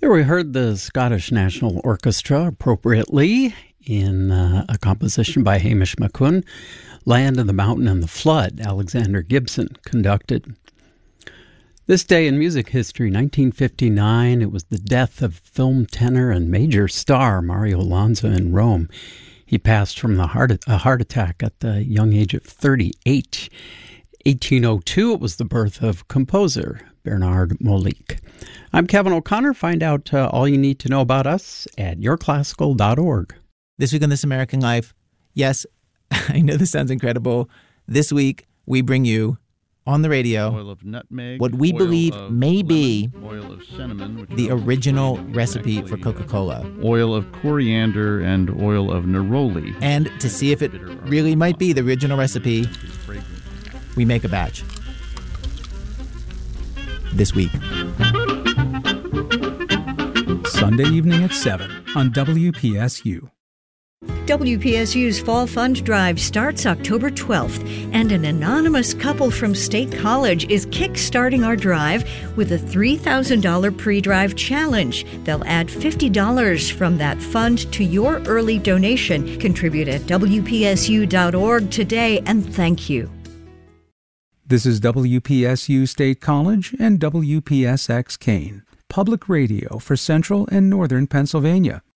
Here we heard the Scottish National Orchestra appropriately in a composition by Hamish McCune, Land of the Mountain and the Flood, Alexander Gibson conducted. This day in music history, 1959, it was the death of film tenor and major star Mario Lanza in Rome. He passed from a heart attack at the young age of 38. 1802, it was the birth of composer Bernard Molique. I'm Kevin O'Connor. Find out all you need to know about us at yourclassical.org. This week on This American Life, yes, I know this sounds incredible. This week, we bring you on the radio oil of nutmeg, what we believe may be oil of cinnamon, the original recipe for Coca-Cola. Oil of coriander and oil of neroli. And to see if it really might be the original recipe, we make a batch. This week. Sunday evening at 7 on WPSU. WPSU's Fall Fund Drive starts October 12th, and an anonymous couple from State College is kick-starting our drive with a $3,000 pre-drive challenge. They'll add $50 from that fund to your early donation. Contribute at WPSU.org today, and thank you. This is WPSU State College and WPSX Kane, public radio for Central and Northern Pennsylvania.